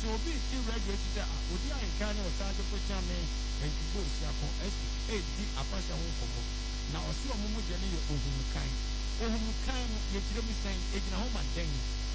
so obi ti radio ti say odi anka na osage fo chame entibo siapo di apasha ho komo na osi omumu je ne ye ohumukan no ye kire mi san egina ho maden